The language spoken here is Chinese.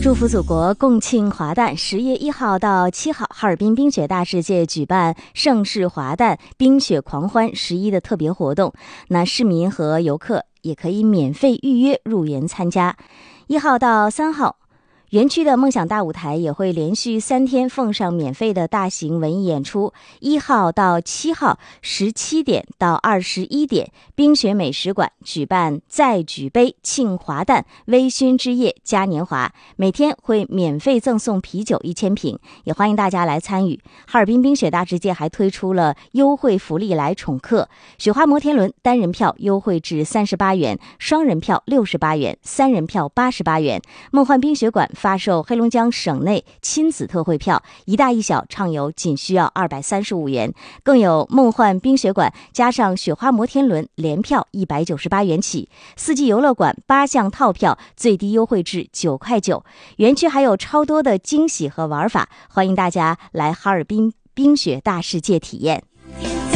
祝福祖国，共庆华诞。10月1号到7号，哈尔滨冰雪大世界举办盛世华诞冰雪狂欢11的特别活动。那市民和游客也可以免费预约入园参加。1号到3号，园区的梦想大舞台也会连续3天奉上免费的大型文艺演出。1号到7号17点到21点，冰雪美食馆举办再举杯庆华诞微醺之夜嘉年华，每天会免费赠送啤酒1000瓶，也欢迎大家来参与。哈尔滨冰雪大世界还推出了优惠福利来宠客，雪花摩天轮单人票优惠至38元，双人票68元，3人票88元。梦幻冰雪馆发售黑龙江省内亲子特惠票，一大一小畅游仅需要235元，更有梦幻冰雪馆加上雪花摩天轮联票198元起，4季游乐馆8项套票最低优惠至9块9。园区还有超多的惊喜和玩法，欢迎大家来哈尔滨冰雪大世界体验。